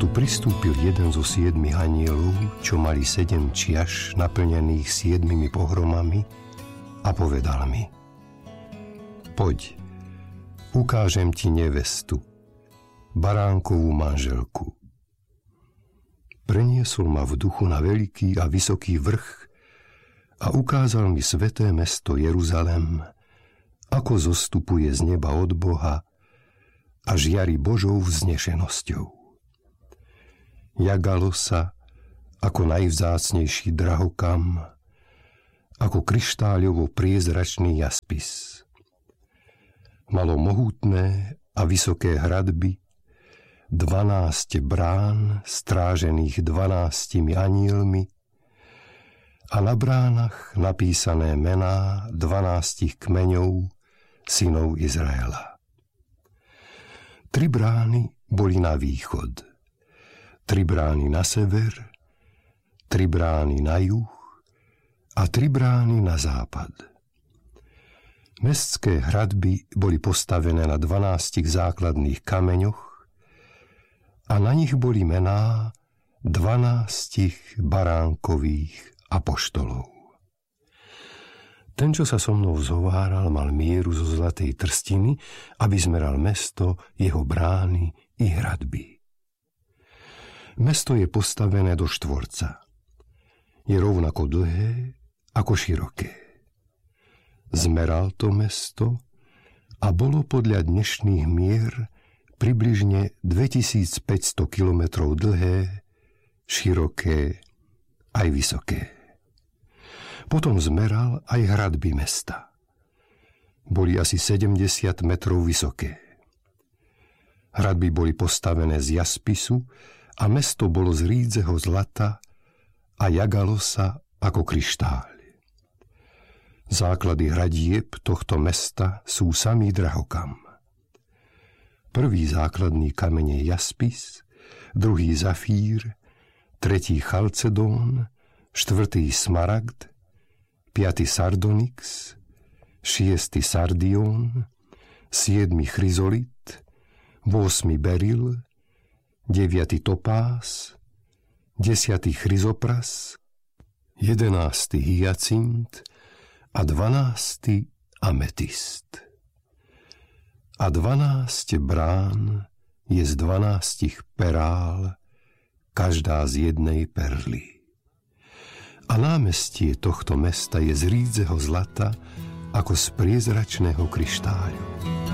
tu pristúpil jeden zo 7 anielov, čo mali 7 čiaš naplnených 7 pohromami, a povedal mi: Poď, ukážem ti nevestu, baránkovú manželku. Preniesol ma v duchu na veľký a vysoký vrch a ukázal mi sväté mesto Jeruzalem, ako zostupuje z neba od Boha a žiari Božou vznešenosťou. Jagalo sa ako najvzácnejší drahokam, ako kryštáľovo priezračný jaspis. Malo mohutné a vysoké hradby, 12 brán strážených 12 anielmi a na bránach napísané mená 12 kmeňov synov Izraela. 3 brány boli na východ, 3 brány na sever, 3 brány na juh a 3 brány na západ. Mestské hradby boli postavené na 12 základných kameňoch a na nich boli mená 12 baránkových apoštolov. Ten, čo sa so mnou zhováral, mal mieru zo zlatej trstiny, aby zmeral mesto, jeho brány i hradby. Mesto je postavené do štvorca. Je rovnako dlhé ako široké. Zmeral to mesto a bolo podľa dnešných mier približne 2500 kilometrov dlhé, široké aj vysoké. Potom zmeral aj hradby mesta. Boli asi 70 metrov vysoké. Hradby boli postavené z jaspisu a mesto bolo z rídzeho zlata a jagalo sa ako kryštáľ. Základy hradieb tohto mesta sú samý drahokam. Prvý základný kameň je jaspis, druhý zafír, tretí chalcedón, štvrtý smaragd, 5. sardonyx, 6. sardión, 7. chryzolit, 8. beril, 9. topás, 10. chryzopras, 11. hyacint a 12. ametist. A 12 brán je z 12 perál, každá z jednej perly. A námestie tohto mesta je z rídzeho zlata ako z priezračného kryštáľu.